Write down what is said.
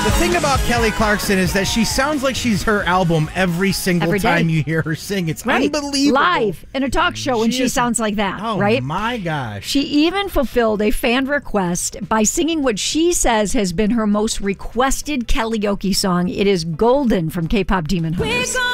The thing about Kelly Clarkson is that she sounds like she's her album every single time you hear her sing. It's unbelievable. Live in a talk show, and she sounds like that, right? Oh, my gosh. She even fulfilled a fan request by singing what she says has been her most requested karaoke song. It is Golden from K-pop Demon Hunters.